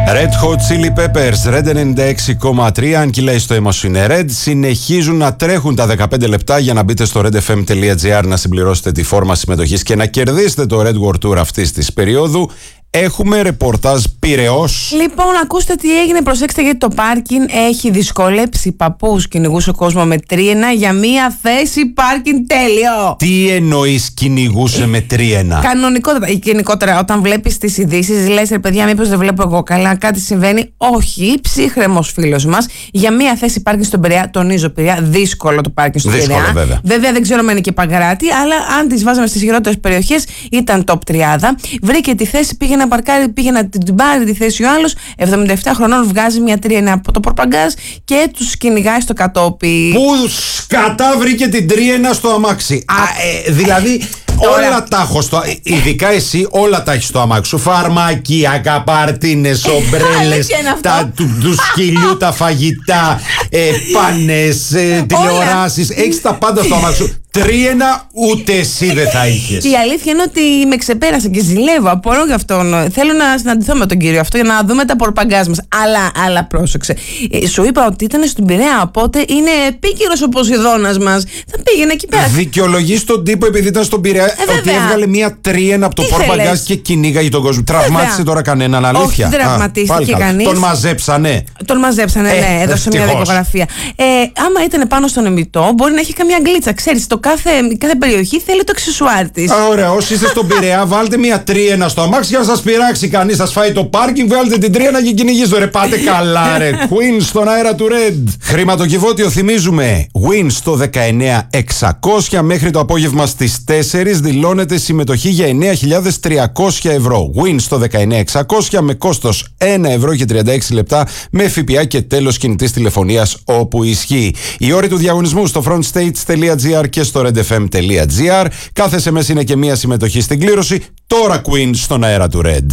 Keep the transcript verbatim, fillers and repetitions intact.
Red Hot Chili Peppers, Red ενενήντα έξι κόμμα τρία, αν κυλάει στο αίμα σου είναι Red. Συνεχίζουν να τρέχουν τα δεκαπέντε λεπτά για να μπείτε στο redfm τελεία gr να συμπληρώσετε τη φόρμα συμμετοχής και να κερδίσετε το Red World Tour αυτής της περίοδου. Έχουμε ρεπορτάζ Πειραιώς. Λοιπόν, ακούστε τι έγινε. Προσέξτε, γιατί το πάρκινγκ έχει δυσκολέψει παππούς. Κυνηγούσε ο κόσμο με τρίενα για μία θέση πάρκινγκ. Τέλειο. Τι εννοείς κυνηγούσε με τρίενα? Κανονικότερα, γενικότερα, όταν βλέπεις τις ειδήσεις, λες ρε παιδιά, μήπως δεν βλέπω εγώ καλά, κάτι συμβαίνει. Όχι, ψύχρεμος φίλος μας για μία θέση πάρκινγκ στον Πειραιά. Τονίζω, Πειραιά, δύσκολο το πάρκινγκ στον δύσκολο, Πειραιά. Βέβαια. βέβαια, δεν ξέρω αν είναι και Παγκράτη, αλλά αν τις βάζαμε στις χειρότερες περιοχές, ήταν top τριάντα. Βρήκε τη θέση, πήγε να παρκάρει, πήγε να την πάρει τη θέση ο άλλος. εβδομήντα επτά χρονών, βγάζει μια τρίενα από το πορπαγκάζ και τους κυνηγάει στο κατόπι. Πού σκατά βρήκε την τρίενα στο αμάξι? Α, ε, δηλαδή τώρα... όλα τα έχω στο... Ειδικά εσύ όλα τα έχεις στο αμάξι σου. Φαρμακεία, καπαρτίνες, ομπρέλες, τα, του, του σκυλιού, τα φαγητά, ε, πάνες, ε, τηλεοράσεις. Έχεις τα πάντα στο αμάξι σου. Τρίενα ούτε εσύ δεν θα είχες. Η αλήθεια είναι ότι με ξεπέρασε και ζηλεύω. Απορώ γι' αυτόν. Θέλω να συναντηθώ με τον κύριο αυτό για να δούμε τα πορπαγκάζ μας. Αλλά, αλλά πρόσεξε. Ε, σου είπα ότι ήταν στην Πειραιά, οπότε είναι επίκαιρος ο Ποσειδώνας μας. Θα πήγαινε εκεί πέρα. Δικαιολογεί τον τύπο επειδή ήταν στον Πειραιά ε, ότι έβγαλε μία τρίενα από το πορπαγκάζ και κυνήγαγε τον κόσμο. Τραυμάτισε τώρα κανέναν, αλήθεια? Όχι, τραυματίστηκε κανείς. Τον μαζέψανε. Τον μαζέψανε, ε, ναι, έδωσε μια δικογραφία. Ε, άμα ήταν πάνω στον εμιτό, μπορεί να έχει καμιά γκλίτσα. Ξέρεις, το κάθε, κάθε περιοχή θέλει το αξεσουάρ της. Ωραία, όσοι είστε στον Πειραιά, βάλτε μια τρίενα στο αμάξι για να σας πειράξει κανείς. Σας φάει το πάρκινγκ, βγάλετε την τρίενα και κυνηγήστε. Ρε, πάτε καλά, ρε. Win στον αέρα του Red. Χρηματοκιβώτιο, θυμίζουμε. Win στο δεκαεννέα εξακόσια. Μέχρι το απόγευμα στις τέσσερις δηλώνεται συμμετοχή για εννέα χιλιάδες τριακόσια ευρώ. Win στο δεκαεννέα εξακόσια με κόστος ένα ευρώ και τριάντα έξι λεπτά με ΦΠΑ και τέλος κινητής τηλεφωνίας όπου ισχύει. Η όρη του διαγωνισμού στο frontstates τελεία gr και στο redfm τελεία gr. Κάθε ες εμ ες είναι και μία συμμετοχή στην κλήρωση. Τώρα Queen στον αέρα του Red.